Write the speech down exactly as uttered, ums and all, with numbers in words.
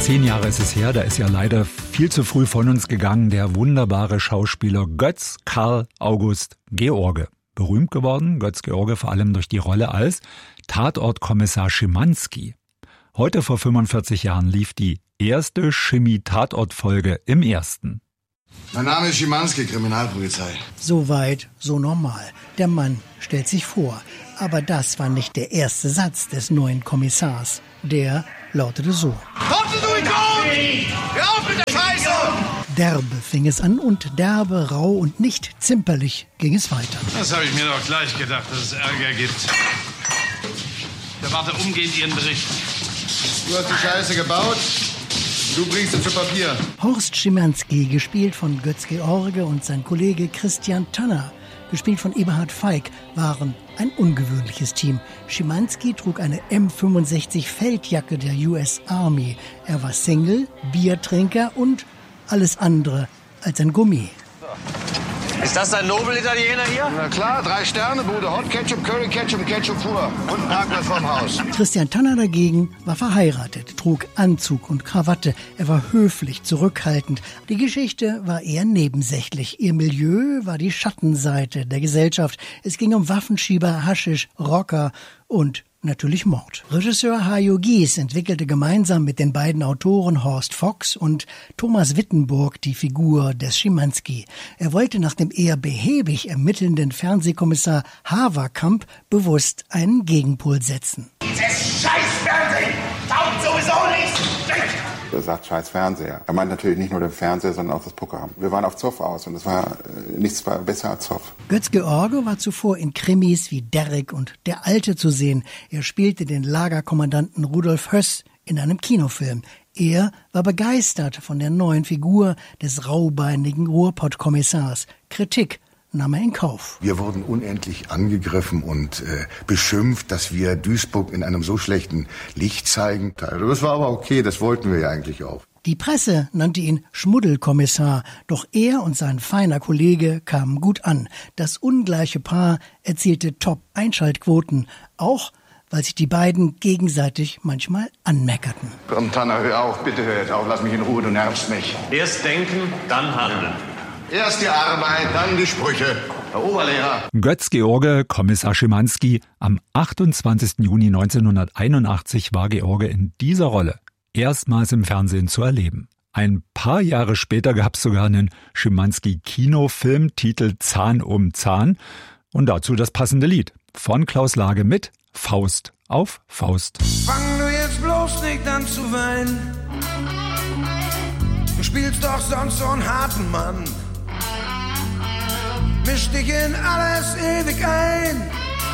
Zehn Jahre ist es her, da ist ja leider viel zu früh von uns gegangen, der wunderbare Schauspieler Götz Karl August George. Berühmt geworden, Götz George, vor allem durch die Rolle als Tatortkommissar Schimanski. Heute vor fünfundvierzig Jahren lief die erste Schimi-Tatort-Folge im Ersten. Mein Name ist Schimanski, Kriminalpolizei. So weit, so normal. Der Mann stellt sich vor. Aber das war nicht der erste Satz des neuen Kommissars. Der lautete so. Kommt du in Grund! Hör auf mit der Scheiße! Derbe fing es an und derbe, rau und nicht zimperlich ging es weiter. Das habe ich mir doch gleich gedacht, dass es Ärger gibt. Ich erwarte umgehend Ihren Bericht. Du hast die Scheiße gebaut, du bringst sie zu Papier. Horst Schimanski, gespielt von Götz George, und sein Kollege Christian Tanner, gespielt von Eberhard Feig, waren ein ungewöhnliches Team. Schimanski trug eine M fünfundsechzig Feldjacke der U S Army. Er war Single, Biertrinker und alles andere als ein Gummi. Ist das ein Nobel-Italiener hier? Na klar, drei Sterne, Bude, Hot Ketchup, Curry Ketchup, Ketchup pur und Parkplatz vorm Haus. Christian Tanner dagegen war verheiratet, trug Anzug und Krawatte. Er war höflich, zurückhaltend. Die Geschichte war eher nebensächlich. Ihr Milieu war die Schattenseite der Gesellschaft. Es ging um Waffenschieber, Haschisch, Rocker und natürlich Mord. Regisseur Hajo Gies entwickelte gemeinsam mit den beiden Autoren Horst Fox und Thomas Wittenburg die Figur des Schimanski. Er wollte nach dem eher behäbig ermittelnden Fernsehkommissar Haverkamp bewusst einen Gegenpol setzen. Dieses Scheiß-Fernsehen taugt sowieso nichts! Er sagt scheiß Fernseher. Er meint natürlich nicht nur den Fernseher, sondern auch das Programm. Wir waren auf Zoff aus und es war nichts war besser als Zoff. Götz George war zuvor in Krimis wie Derrick und Der Alte zu sehen. Er spielte den Lagerkommandanten Rudolf Höss in einem Kinofilm. Er war begeistert von der neuen Figur des raubeinigen Ruhrpott-Kommissars. Kritik nahm er in Kauf. Wir wurden unendlich angegriffen und äh, beschimpft, dass wir Duisburg in einem so schlechten Licht zeigen. Das war aber okay, das wollten wir ja eigentlich auch. Die Presse nannte ihn Schmuddelkommissar, doch er und sein feiner Kollege kamen gut an. Das ungleiche Paar erzielte Top-Einschaltquoten, auch weil sich die beiden gegenseitig manchmal anmeckerten. Komm, Tanner, hör auf, bitte hör jetzt auf, lass mich in Ruhe, du nervst mich. Erst denken, dann handeln. Erst die Arbeit, dann die Sprüche. Herr Oberlehrer. Götz George, Kommissar Schimanski. Am achtundzwanzigsten Juni neunzehnhunderteinundachtzig war George in dieser Rolle erstmals im Fernsehen zu erleben. Ein paar Jahre später gab es sogar einen Schimanski-Kinofilm, Titel Zahn um Zahn. Und dazu das passende Lied von Klaus Lage mit Faust auf Faust. Fang du jetzt bloß nicht an zu weinen. Du spielst doch sonst so einen harten Mann. Misch dich in alles ewig ein.